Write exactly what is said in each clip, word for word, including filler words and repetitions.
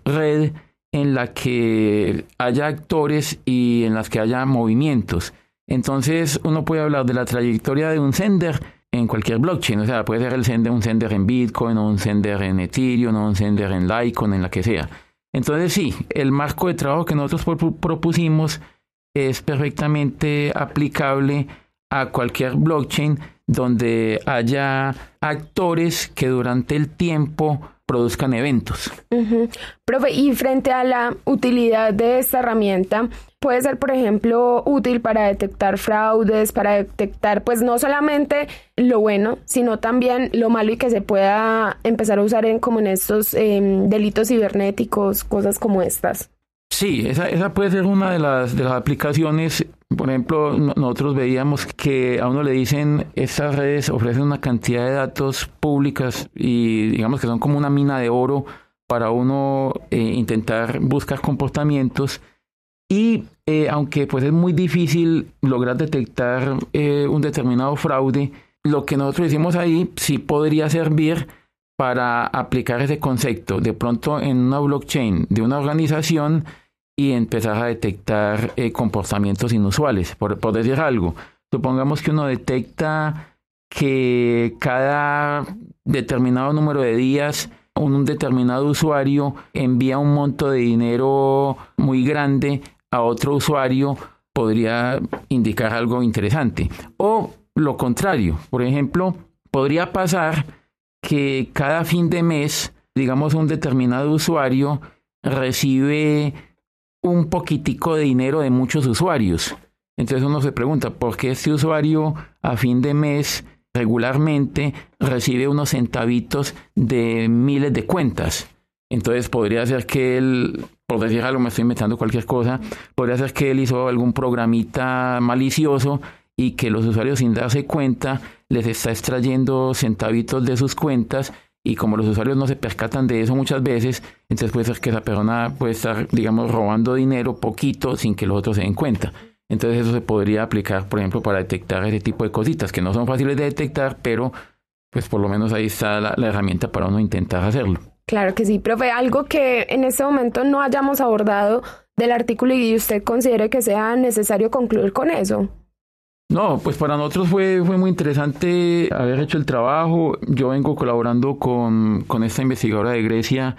red en la que haya actores y en las que haya movimientos. Entonces uno puede hablar de la trayectoria de un sender en cualquier blockchain, o sea, puede ser el sender, un sender en Bitcoin, o un sender en Ethereum, o un sender en Litecoin, en la que sea. Entonces sí, el marco de trabajo que nosotros propusimos es perfectamente aplicable a cualquier blockchain donde haya actores que durante el tiempo produzcan eventos. Uh-huh. Profe, y frente a la utilidad de esta herramienta, puede ser, por ejemplo, útil para detectar fraudes, para detectar, pues, no solamente lo bueno, sino también lo malo y que se pueda empezar a usar en como en estos eh, delitos cibernéticos, cosas como estas. Sí, esa, esa puede ser una de las, de las aplicaciones. Por ejemplo, no, nosotros veíamos que a uno le dicen, estas redes ofrecen una cantidad de datos públicas y digamos que son como una mina de oro para uno eh, intentar buscar comportamientos. Y eh, aunque pues es muy difícil lograr detectar eh, un determinado fraude, lo que nosotros hicimos ahí sí podría servir para aplicar ese concepto de pronto en una blockchain de una organización y empezar a detectar eh, comportamientos inusuales. Por, por decir algo, supongamos que uno detecta que cada determinado número de días un determinado usuario envía un monto de dinero muy grande a otro usuario, podría indicar algo interesante. O lo contrario, por ejemplo, podría pasar que cada fin de mes, digamos, un determinado usuario recibe un poquitico de dinero de muchos usuarios. Entonces uno se pregunta, ¿por qué este usuario a fin de mes regularmente recibe unos centavitos de miles de cuentas? Entonces podría ser que él, por decir algo, me estoy inventando cualquier cosa, podría ser que él hizo algún programita malicioso y que los usuarios, sin darse cuenta, les está extrayendo centavitos de sus cuentas, y como los usuarios no se percatan de eso muchas veces, entonces puede ser que esa persona puede estar, digamos, robando dinero poquito sin que los otros se den cuenta. Entonces eso se podría aplicar, por ejemplo, para detectar ese tipo de cositas que no son fáciles de detectar, pero pues por lo menos ahí está la, la herramienta para uno intentar hacerlo. Claro que sí, profe. Algo que en este momento no hayamos abordado del artículo y usted considere que sea necesario concluir con eso. No, pues para nosotros fue, fue muy interesante haber hecho el trabajo. Yo vengo colaborando con, con esta investigadora de Grecia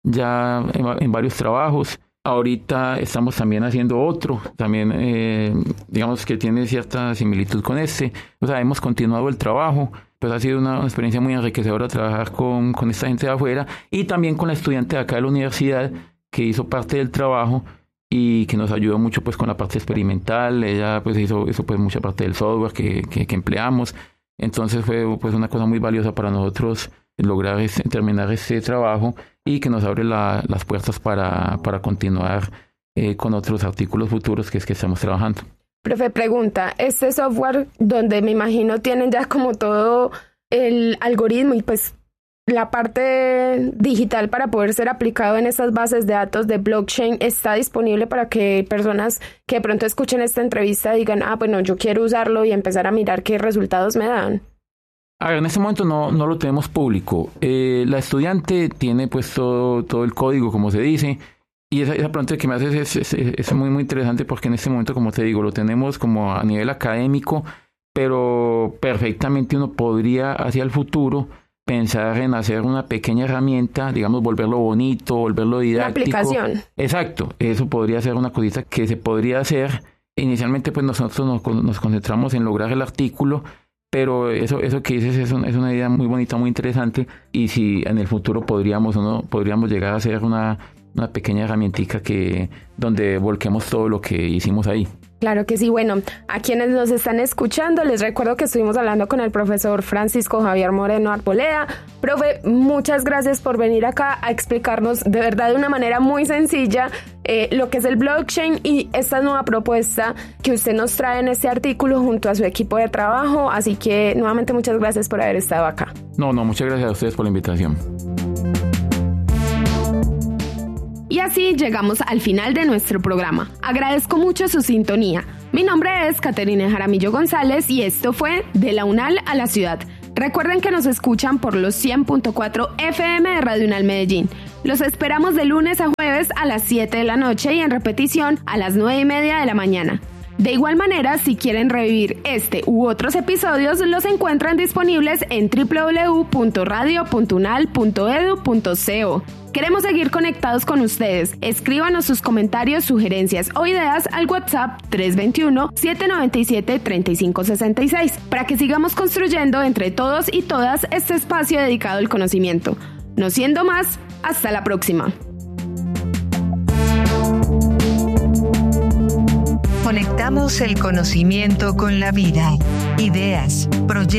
ya en, en varios trabajos. Ahorita estamos también haciendo otro, también eh, digamos que tiene cierta similitud con este. O sea, hemos continuado el trabajo, pues ha sido una, una experiencia muy enriquecedora trabajar con, con esta gente de afuera y también con la estudiante de acá de la universidad que hizo parte del trabajo y que nos ayudó mucho pues con la parte experimental. Ella pues hizo, hizo pues mucha parte del software que, que, que empleamos. Entonces fue pues una cosa muy valiosa para nosotros lograr este, terminar este trabajo y que nos abre la, las puertas para, para continuar eh, con otros artículos futuros que es que estamos trabajando. Profe, pregunta, este software donde me imagino tienen ya como todo el algoritmo y pues la parte digital para poder ser aplicado en estas bases de datos de blockchain, ¿está disponible para que personas que de pronto escuchen esta entrevista digan, ah, bueno, yo quiero usarlo y empezar a mirar qué resultados me dan? A ver, en este momento no, no lo tenemos público. Eh, la estudiante tiene pues todo, todo el código, como se dice, y esa, esa pregunta que me haces es, es, es muy, muy interesante porque en este momento, como te digo, lo tenemos como a nivel académico, pero perfectamente uno podría hacia el futuro pensar en hacer una pequeña herramienta, digamos, volverlo bonito, volverlo didáctico. La aplicación. Exacto, eso podría ser una cosita que se podría hacer. Inicialmente, pues nosotros nos, nos concentramos en lograr el artículo, pero eso, eso que dices es, un, es una idea muy bonita, muy interesante, y si en el futuro podríamos o no, podríamos llegar a hacer una, una pequeña herramientica que, donde volquemos todo lo que hicimos ahí. Claro que sí. Bueno, a quienes nos están escuchando, les recuerdo que estuvimos hablando con el profesor Francisco Javier Moreno Arboleda. Profe, muchas gracias por venir acá a explicarnos de verdad de una manera muy sencilla eh, lo que es el blockchain y esta nueva propuesta que usted nos trae en este artículo junto a su equipo de trabajo. Así que nuevamente muchas gracias por haber estado acá. No, no, muchas gracias a ustedes por la invitación. Y así llegamos al final de nuestro programa. Agradezco mucho su sintonía. Mi nombre es Caterina Jaramillo González y esto fue De la UNAL a la Ciudad. Recuerden que nos escuchan por los cien punto cuatro F M de Radio UNAL Medellín. Los esperamos de lunes a jueves viernes a las siete de la noche y en repetición a las nueve y media de la mañana. De igual manera, si quieren revivir este u otros episodios, los encuentran disponibles en doble u doble u doble u punto radio punto unal punto e d u punto co. Queremos seguir conectados con ustedes. Escríbanos sus comentarios, sugerencias o ideas al WhatsApp tres dos uno, siete nueve siete, tres cinco seis seis para que sigamos construyendo entre todos y todas este espacio dedicado al conocimiento. No siendo más, hasta la próxima. Conectamos el conocimiento con la vida, ideas, proyectos.